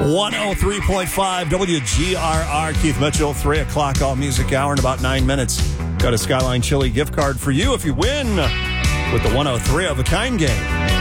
103.5 WGRR. Keith Mitchell, 3 o'clock All Music Hour in about 9 minutes. Got a Skyline Chili gift card for you if you win with the 103 of a kind game.